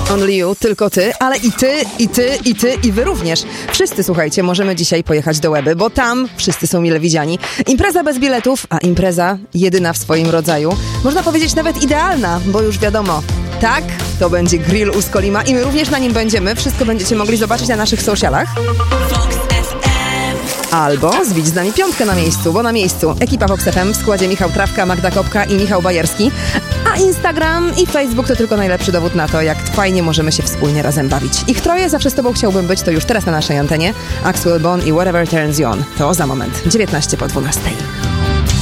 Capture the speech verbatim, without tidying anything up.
Only You, tylko ty, ale i ty, i ty, i ty, i wy również. Wszyscy, słuchajcie, możemy dzisiaj pojechać do Łeby, bo tam wszyscy są mile widziani. Impreza bez biletów, a impreza jedyna w swoim rodzaju. Można powiedzieć nawet idealna, bo już wiadomo, tak, to będzie grill u Skolima i my również na nim będziemy. Wszystko będziecie mogli zobaczyć na naszych socialach. Albo zbić z nami piątkę na miejscu, bo na miejscu ekipa Vox F M w składzie Michał Trawka, Magda Kopka i Michał Bajerski. A Instagram i Facebook to tylko najlepszy dowód na to, jak fajnie możemy się wspólnie razem bawić. Ich troje, zawsze z tobą chciałbym być, to już teraz na naszej antenie. Axwell Bone i Whatever Turns You On. To za moment, dziewiętnaście po dwunastej.